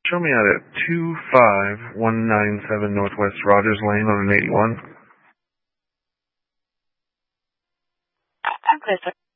Show me out at 25197 Northwest Rogers Lane on an 81. Okay, sir.